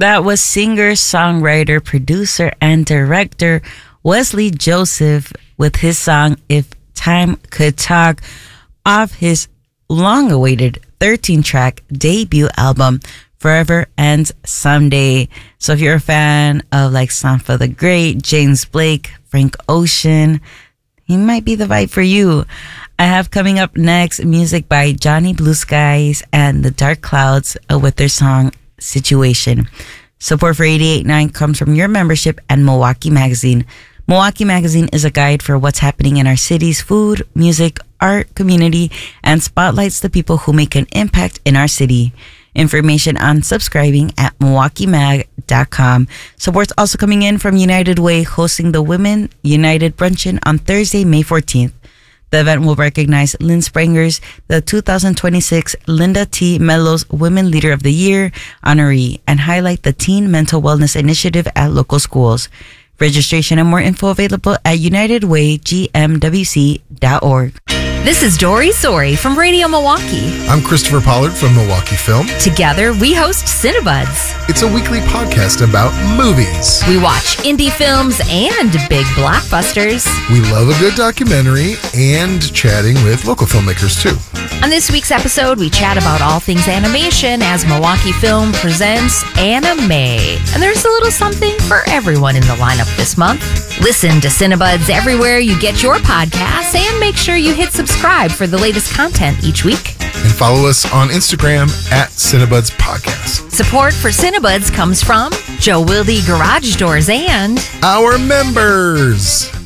That was singer, songwriter, producer, and director Wesley Joseph with his song If Time Could Talk off his long-awaited 13-track debut album Forever and Someday. So if you're a fan of like Sanfa the Great, James Blake, Frank Ocean, he might be the vibe for you. I have coming up next music by Johnny Blue Skies and the Dark Clouds with their song Situation. Support for 88.9 comes from your membership and Milwaukee Magazine. Milwaukee Magazine is a guide for what's happening in our city's food, music, art, community, and spotlights the people who make an impact in our city. Information on subscribing at MilwaukeeMag.com. Support's also coming in from United Way, hosting the Women United Bruncheon on Thursday, May 14th. The event will recognize Lynn Sprangers, the 2026 Linda T. Mellows Women Leader of the Year honoree, and highlight the Teen Mental Wellness Initiative at local schools. Registration and more info available at UnitedWayGMWC.org. This is Dory Sori from Radio Milwaukee. I'm Christopher Pollard from Milwaukee Film. Together, we host Cinebuds. It's a weekly podcast about movies. We watch indie films and big blockbusters. We love a good documentary and chatting with local filmmakers, too. On this week's episode, we chat about all things animation as Milwaukee Film presents Anime. And there's a little something for everyone in the lineup this month. Listen to Cinebuds everywhere you get your podcasts and make sure you hit subscribe for the latest content each week. And follow us on Instagram at Cinebuds Podcast. Support for Cinebuds comes from Joe Wilde Garage Doors and our members.